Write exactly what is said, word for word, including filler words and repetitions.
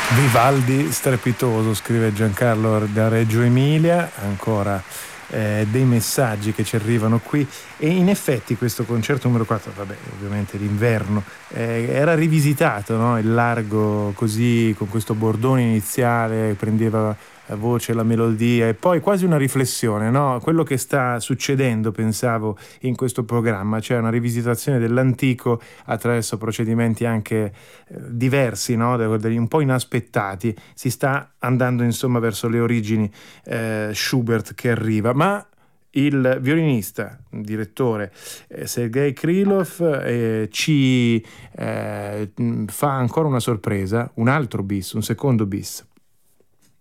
Vivaldi strepitoso, scrive Giancarlo da Reggio Emilia, ancora eh, dei messaggi che ci arrivano qui, e in effetti questo concerto numero quattro, vabbè, ovviamente l'inverno, eh, era rivisitato, no? Il largo così, con questo bordone iniziale, prendeva la voce, la melodia, e poi quasi una riflessione, no? Quello che sta succedendo, pensavo, in questo programma, cioè una rivisitazione dell'antico attraverso procedimenti anche eh, diversi, no? Un po' inaspettati. Si sta andando insomma verso le origini eh, Schubert che arriva, ma il violinista, direttore eh, Sergei Krylov eh, ci eh, fa ancora una sorpresa, un altro bis, un secondo bis.